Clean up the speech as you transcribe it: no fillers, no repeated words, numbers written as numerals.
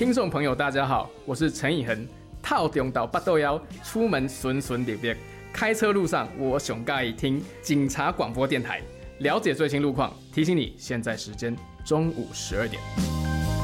听众朋友大家好，我是陈以恒。套中岛八豆腰，出门顺顺利利，开车路上我上介意听警察广播电台，了解最新路况。提醒你，现在时间中午12点。